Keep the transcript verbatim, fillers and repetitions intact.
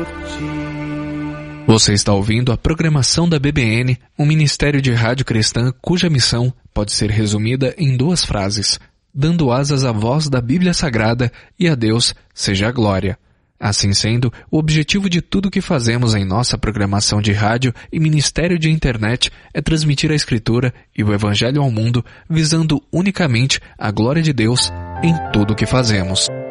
Você está ouvindo a programação da B B N, um ministério de rádio cristã cuja missão pode ser resumida em duas frases: dando asas à voz da Bíblia Sagrada e a Deus seja a glória. Assim sendo, o objetivo de tudo que fazemos em nossa programação de rádio e ministério de internet é transmitir a Escritura e o Evangelho ao mundo, visando unicamente a glória de Deus em tudo o que fazemos.